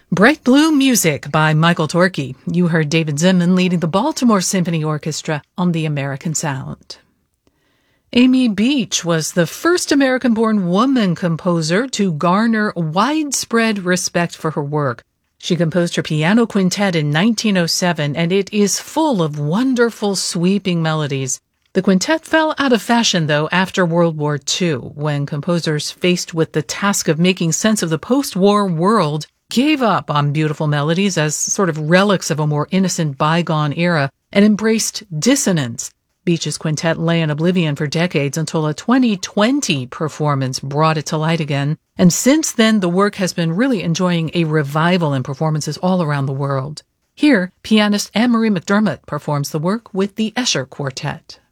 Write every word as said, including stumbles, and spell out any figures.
Bright Blue Music by Michael Torke. You heard David Zinman leading the Baltimore Symphony Orchestra on the American Sound. Amy Beach was the first American-born woman composer to garner widespread respect for her work. She composed her piano quintet in nineteen oh seven, and it is full of wonderful, sweeping melodies. The quintet fell out of fashion, though, after World War Two, when composers faced with the task of making sense of the post-war world gave up on beautiful melodies as sort of relics of a more innocent bygone era and embraced dissonance. Beach's quintet lay in oblivion for decades until a twenty twenty performance brought it to light again, and since then the work has been really enjoying a revival in performances all around the world. Here, pianist Anne-Marie McDermott performs the work with the Escher Quartet.